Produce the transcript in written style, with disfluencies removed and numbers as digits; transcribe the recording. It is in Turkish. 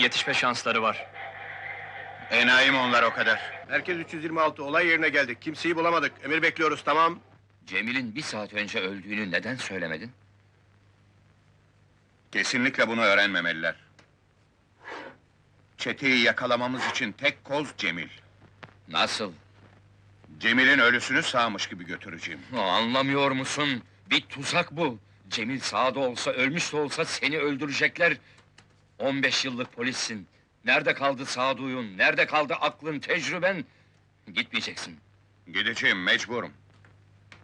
yetişme şansları var. Enayi mi onlar o kadar? Merkez 326, olay yerine geldik. Kimseyi bulamadık. Emir bekliyoruz, tamam? Cemil'in 1 saat önce öldüğünü neden söylemedin? Kesinlikle bunu öğrenmemeliler. Çeteyi yakalamamız için tek koz Cemil. Nasıl? Cemil'in ölüsünü sağmış gibi götüreceğim. Anlamıyor musun? Bir tuzak bu! Cemil sağda olsa, ölmüş de olsa seni öldürecekler! 15 yıllık polissin! Nerede kaldı sağduyun, nerede kaldı aklın, tecrüben? Gitmeyeceksin. Gideceğim, mecburum.